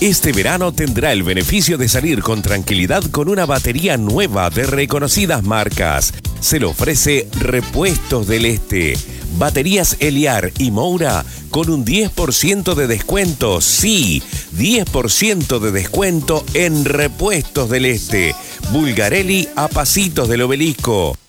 Este verano tendrá el beneficio de salir con tranquilidad con una batería nueva de reconocidas marcas. Se le ofrece Repuestos del Este. Baterías Eliar y Moura con un 10% de descuento. Sí, 10% de descuento en Repuestos del Este. Bulgarelli a Pasitos del Obelisco.